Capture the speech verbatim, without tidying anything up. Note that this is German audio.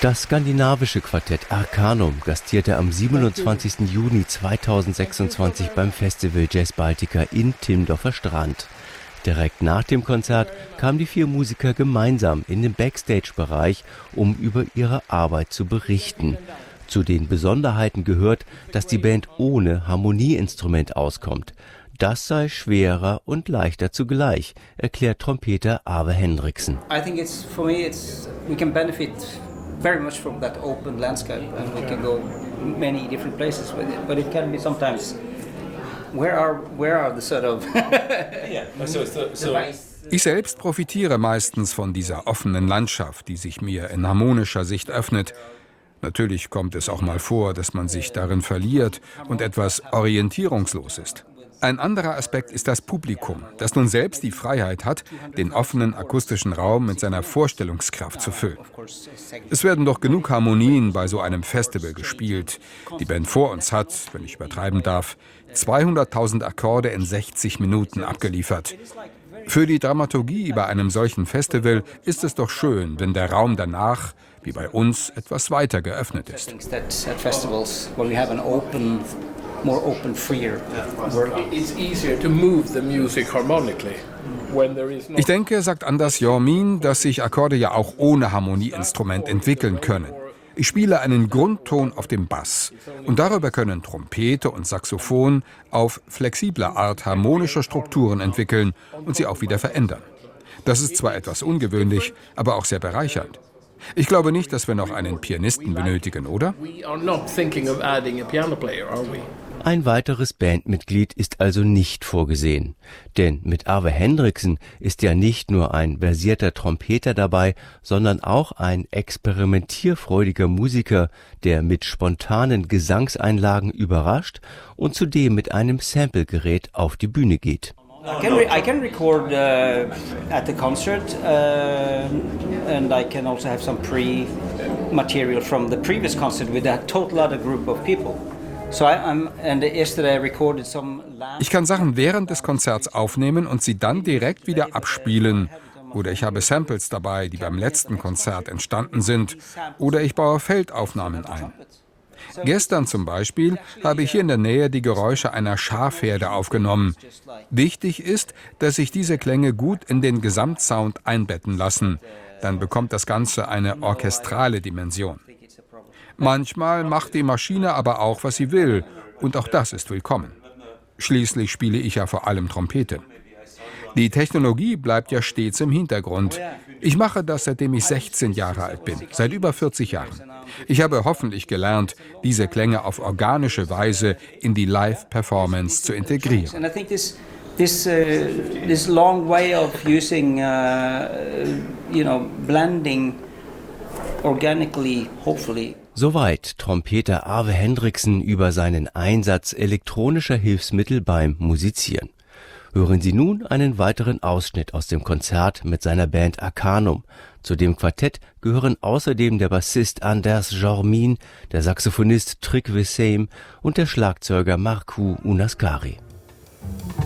Das skandinavische Quartett Arcanum gastierte am siebenundzwanzigsten Juni zweitausendsechsundzwanzig beim Festival Jazz Baltica in Timdorfer Strand. Direkt nach dem Konzert kamen die vier Musiker gemeinsam in den Backstage-Bereich, um über ihre Arbeit zu berichten. Zu den Besonderheiten gehört, dass die Band ohne Harmonieinstrument auskommt. Das sei schwerer und leichter zugleich, erklärt Trompeter Ave Hendriksen. I think it's for me it's we can benefit very much from that open landscape and we can go many different places with it, but it can be sometimes where are where are the sort of Ich selbst profitiere meistens von dieser offenen Landschaft, die sich mir in harmonischer Sicht öffnet. Natürlich kommt es auch mal vor, dass man sich darin verliert und etwas orientierungslos ist. Ein anderer Aspekt ist das Publikum, das nun selbst die Freiheit hat, den offenen akustischen Raum mit seiner Vorstellungskraft zu füllen. Es werden doch genug Harmonien bei so einem Festival gespielt. Die Band vor uns hat, wenn ich übertreiben darf, zweihunderttausend Akkorde in sechzig Minuten abgeliefert. Für die Dramaturgie bei einem solchen Festival ist es doch schön, wenn der Raum danach, wie bei uns, etwas weiter geöffnet ist. More open, freer. It's easier to move the music harmonically. Ich denke, sagt Anders Jormin, dass sich Akkorde ja auch ohne Harmonieinstrument entwickeln können. Ich spiele einen Grundton auf dem Bass und darüber können Trompete und Saxophon auf flexible Art harmonische Strukturen entwickeln und sie auch wieder verändern. Das ist zwar etwas ungewöhnlich, aber auch sehr bereichernd. Ich glaube nicht, dass wir noch einen Pianisten benötigen, oder? Ein weiteres Bandmitglied ist also nicht vorgesehen. Denn mit Ave Hendriksen ist ja nicht nur ein versierter Trompeter dabei, sondern auch ein experimentierfreudiger Musiker, der mit spontanen Gesangseinlagen überrascht und zudem mit einem Samplegerät auf die Bühne geht. I can, re I can record uh, at the concert uh, and I can also have some pre-material from the previous concert with a total other group of people. So I, I'm, and yesterday I recorded some Ich kann Sachen während des Konzerts aufnehmen und sie dann direkt wieder abspielen. Oder ich habe Samples dabei, die beim letzten Konzert entstanden sind. Oder ich baue Feldaufnahmen ein. Gestern zum Beispiel habe ich hier in der Nähe die Geräusche einer Schafherde aufgenommen. Wichtig ist, dass sich diese Klänge gut in den Gesamtsound einbetten lassen. Dann bekommt das Ganze eine orchestrale Dimension. Manchmal macht die Maschine aber auch, was sie will. Und auch das ist willkommen. Schließlich spiele ich ja vor allem Trompete. Die Technologie bleibt ja stets im Hintergrund. Ich mache das, seitdem ich sechzehn Jahre alt bin, seit über vierzig Jahren. Ich habe hoffentlich gelernt, diese Klänge auf organische Weise in die Live-Performance zu integrieren. This, uh, this long way of using, uh, you know, blending organically, hopefully. Soweit Trompeter Ave Hendriksen über seinen Einsatz elektronischer Hilfsmittel beim Musizieren. Hören Sie nun einen weiteren Ausschnitt aus dem Konzert mit seiner Band Arcanum. Zu dem Quartett gehören außerdem der Bassist Anders Jormin, der Saxophonist Trygve Seim und der Schlagzeuger Markku Unaskari.